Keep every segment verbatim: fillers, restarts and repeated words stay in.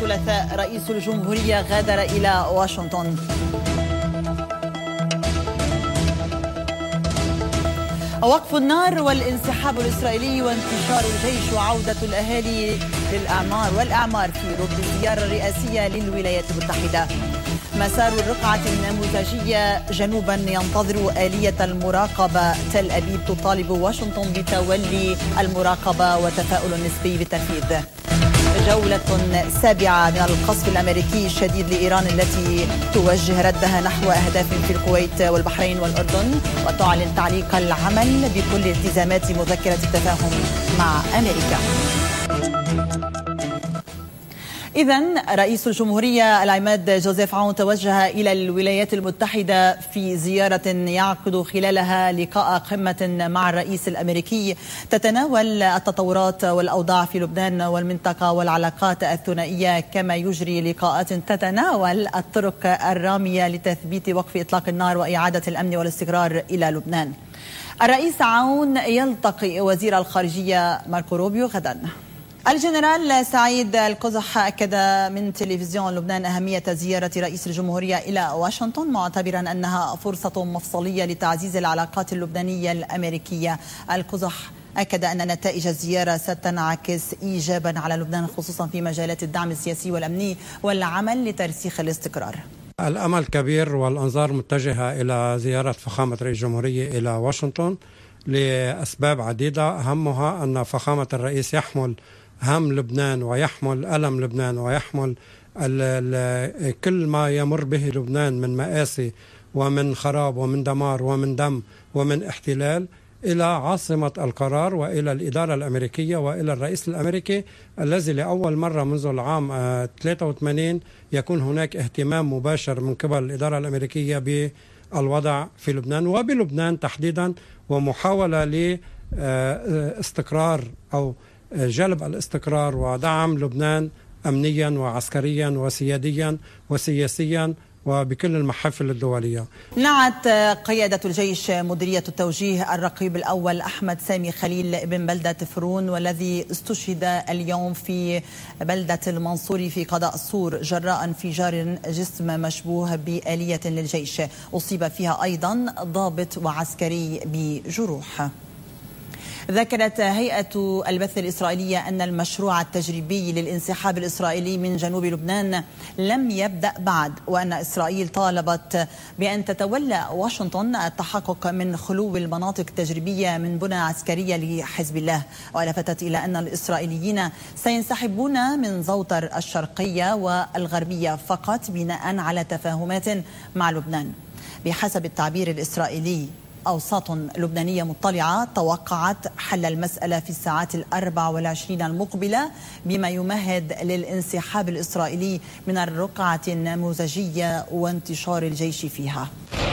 الثلاثاء رئيس الجمهورية غادر إلى واشنطن. وقف النار والانسحاب الإسرائيلي وانتشار الجيش وعودة الأهالي للأعمار والأعمار في ركن الزيارة الرئاسية للولايات المتحدة. مسار الرقعة النموذجية جنوبا ينتظر آلية المراقبة. تل أبيب تطالب واشنطن بتولي المراقبة وتفاؤل نسبي بالتنفيذ. جولة سابعة من القصف الأمريكي الشديد لإيران التي توجه ردها نحو أهداف في الكويت والبحرين والأردن، وتعلن تعليق العمل بكل التزامات مذكرة التفاهم مع أمريكا. إذن رئيس الجمهورية العماد جوزيف عون توجه إلى الولايات المتحدة في زيارة يعقد خلالها لقاء قمة مع الرئيس الأمريكي تتناول التطورات والأوضاع في لبنان والمنطقة والعلاقات الثنائية، كما يجري لقاءات تتناول الطرق الرامية لتثبيت وقف إطلاق النار وإعادة الأمن والاستقرار إلى لبنان. الرئيس عون يلتقي وزير الخارجية ماركو روبيو غدا. الجنرال سعيد القزح أكد من تلفزيون لبنان أهمية زيارة رئيس الجمهورية إلى واشنطن، معتبرا أنها فرصة مفصلية لتعزيز العلاقات اللبنانية الأمريكية. القزح أكد أن نتائج الزيارة ستنعكس إيجابا على لبنان، خصوصا في مجالات الدعم السياسي والأمني والعمل لترسيخ الاستقرار. الأمل كبير والأنظار متجهة إلى زيارة فخامة رئيس الجمهورية إلى واشنطن لأسباب عديدة، أهمها أن فخامة الرئيس يحمل هم لبنان ويحمل ألم لبنان ويحمل ال ال كل ما يمر به لبنان من مآسي ومن خراب ومن دمار ومن دم ومن احتلال إلى عاصمة القرار وإلى الإدارة الأمريكية وإلى الرئيس الأمريكي الذي لأول مرة منذ العام ثلاثة وثمانين يكون هناك اهتمام مباشر من قبل الإدارة الأمريكية بالوضع في لبنان وبلبنان تحديدا، ومحاولة لاستقرار أو جلب الاستقرار ودعم لبنان أمنيا وعسكريا وسياديا وسياسيا وبكل المحافل الدولية. نعت قيادة الجيش مديرية التوجيه الرقيب الأول أحمد سامي خليل ابن بلدة فرون، والذي استشهد اليوم في بلدة المنصوري في قضاء السور جراء انفجار جسم مشبوه بآلية للجيش، أصيب فيها أيضا ضابط وعسكري بجروح. ذكرت هيئة البث الإسرائيلية أن المشروع التجريبي للانسحاب الإسرائيلي من جنوب لبنان لم يبدأ بعد، وأن إسرائيل طالبت بأن تتولى واشنطن التحقق من خلو المناطق التجريبية من بنى عسكرية لحزب الله، ولفتت إلى أن الإسرائيليين سينسحبون من زوطر الشرقية والغربية فقط بناء على تفاهمات مع لبنان. بحسب التعبير الإسرائيلي، أوساط لبنانية مطلعة توقعت حل المسألة في الساعات الأربع والعشرين المقبلة، بما يمهد للانسحاب الإسرائيلي من الرقعة النموذجية وانتشار الجيش فيها.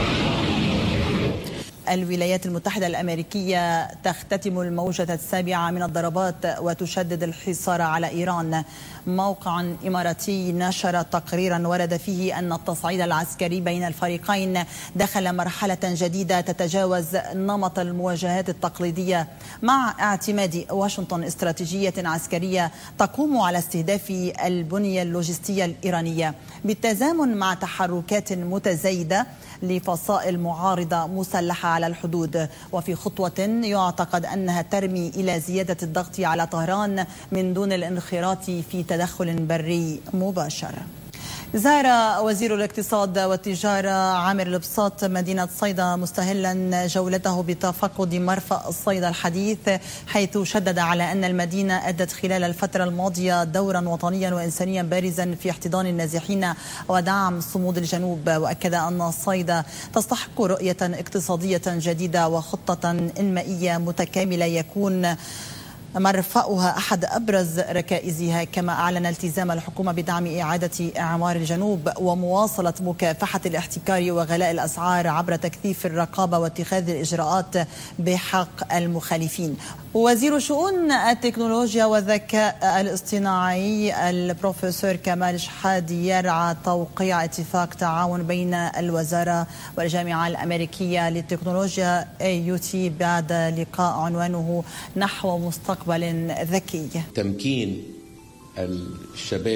الولايات المتحدة الأمريكية تختتم الموجة السابعة من الضربات وتشدد الحصار على إيران. موقع إماراتي نشر تقريرا ورد فيه أن التصعيد العسكري بين الفريقين دخل مرحلة جديدة تتجاوز نمط المواجهات التقليدية، مع اعتماد واشنطن استراتيجية عسكرية تقوم على استهداف البنية اللوجستية الإيرانية، بالتزامن مع تحركات متزايدة لفصائل معارضة مسلحة على الحدود، وفي خطوة يعتقد أنها ترمي إلى زيادة الضغط على طهران من دون الانخراط في تدخل بري مباشر. زار وزير الاقتصاد والتجارة عامر البساط مدينة صيدا مستهلا جولته بتفقد مرفأ صيدا الحديث، حيث شدد على أن المدينة أدت خلال الفترة الماضية دورا وطنيا وإنسانيا بارزا في احتضان النازحين ودعم صمود الجنوب، وأكد أن صيدا تستحق رؤية اقتصادية جديدة وخطة إنمائية متكاملة يكون مرفأها أحد أبرز ركائزها، كما أعلن التزام الحكومة بدعم إعادة إعمار الجنوب ومواصلة مكافحة الاحتكار وغلاء الأسعار عبر تكثيف الرقابة واتخاذ الإجراءات بحق المخالفين. وزير شؤون التكنولوجيا والذكاء الاصطناعي البروفيسور كمال شحادي يرعى توقيع اتفاق تعاون بين الوزارة والجامعة الأمريكية للتكنولوجيا إيه يو تي بعد لقاء عنوانه نحو مستقبل ذكي. تمكين الشباب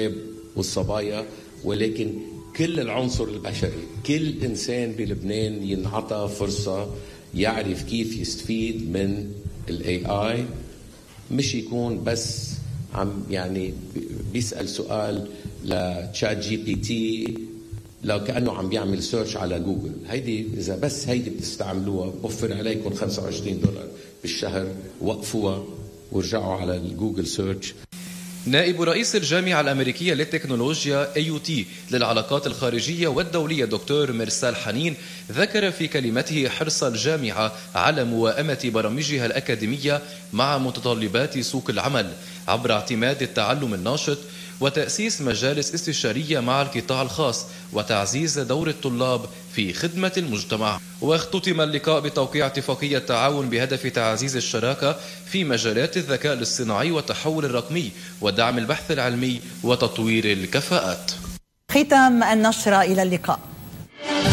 والصبايا، ولكن كل العنصر البشري، كل إنسان بلبنان ينعطى فرصة يعرف كيف يستفيد من الاي اي، مش يكون بس عم يعني بيسأل سؤال لتشات جي بي تي لو كأنه عم بيعمل سيرش على جوجل. هيدي إذا بس هيدي بتستعملوها بوفر عليكم خمسة وعشرين دولار بالشهر، وقفوها وارجعوا على الجوجل سيرش. نائب رئيس الجامعة الأمريكية للتكنولوجيا إيه يو تي للعلاقات الخارجية والدولية دكتور مرسال حنين ذكر في كلمته حرص الجامعة على موائمة برامجها الأكاديمية مع متطلبات سوق العمل عبر اعتماد التعلم الناشط وتأسيس مجالس استشارية مع القطاع الخاص وتعزيز دور الطلاب في خدمة المجتمع. واختتم اللقاء بتوقيع اتفاقية تعاون بهدف تعزيز الشراكة في مجالات الذكاء الاصطناعي والتحول الرقمي ودعم البحث العلمي وتطوير الكفاءات. ختام النشرة، إلى اللقاء.